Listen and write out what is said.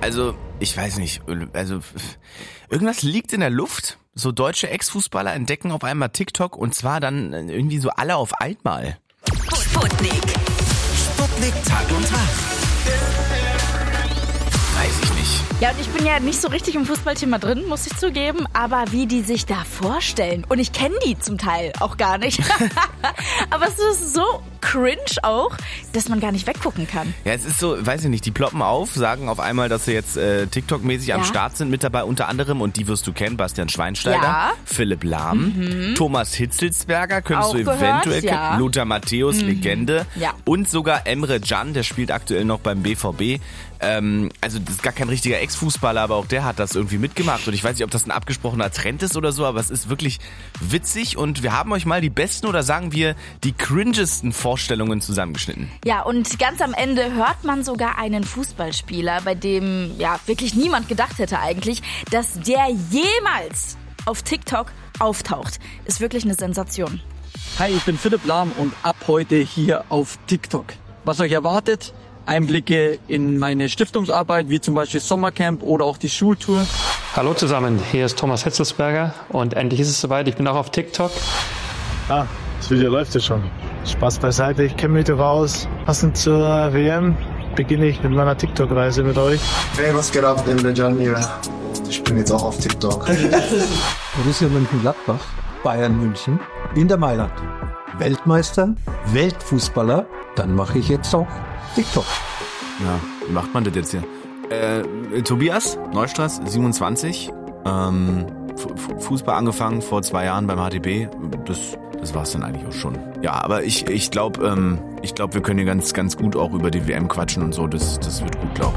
Also, ich weiß nicht, also irgendwas liegt in der Luft. So deutsche Ex-Fußballer entdecken auf einmal TikTok und zwar dann irgendwie so alle auf einmal. Sputnik Tag und Tag. Weiß ich nicht. Ja, und ich bin ja nicht so richtig im Fußballthema drin, muss ich zugeben, aber wie die sich da vorstellen. Und ich kenne die zum Teil auch gar nicht. Aber es ist so cringe auch, dass man gar nicht weggucken kann. Ja, es ist so, weiß ich nicht, die ploppen auf, sagen auf einmal, dass sie jetzt TikTok-mäßig am Start sind, mit dabei unter anderem, und die wirst du kennen, Bastian Schweinsteiger, Philipp Lahm, Thomas Hitzelsberger, könntest auch du eventuell kennen, Lothar Matthäus, Legende, und sogar Emre Can, der spielt aktuell noch beim BVB. Also das ist gar kein richtiger Ex-Fußballer, aber auch der hat das irgendwie mitgemacht und ich weiß nicht, ob das ein abgesprochener Trend ist oder so, aber es ist wirklich witzig und wir haben euch mal die besten oder sagen wir die cringesten Vorstellungen zusammengeschnitten. Ja, und ganz am Ende hört man sogar einen Fußballspieler, bei dem ja wirklich niemand gedacht hätte eigentlich, dass der jemals auf TikTok auftaucht. Ist wirklich eine Sensation. Hi, ich bin Philipp Lahm und ab heute hier auf TikTok. Was euch erwartet? Einblicke in meine Stiftungsarbeit, wie zum Beispiel Sommercamp oder auch die Schultour. Hallo zusammen, hier ist Thomas Hitzelsberger und endlich ist es soweit, ich bin auch auf TikTok. Das Video läuft ja schon. Spaß beiseite, ich kenne mich doch aus. Passend zur WM beginne ich mit meiner TikTok-Reise mit euch. Hey, was geht ab, Emre Can hier? Ich bin jetzt auch auf TikTok. Borussia Mönchengladbach, Bayern München, Inter Mailand. Weltmeister, Weltfußballer, dann mache ich jetzt auch TikTok. Ja, wie macht man das jetzt hier? Tobias Neustraß, 27, Fußball angefangen vor 2 Jahren beim HTB. Das war's dann eigentlich auch schon. Ja, aber ich glaube, wir können hier ganz gut auch über die WM quatschen und so. Das wird gut, glaube ich.